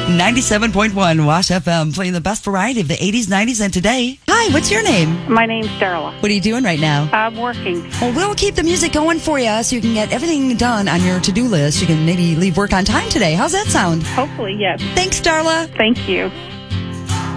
97.1 Wash FM, playing the best variety of the 80s, 90s, and today. Hi, what's your name? My name's Darla. What are you doing right now? I'm working. Well, we'll keep the music going for you so you can get everything done on your to-do list. You can maybe leave work on time today. How's that sound? Hopefully, yes. Thanks, Darla. Thank you.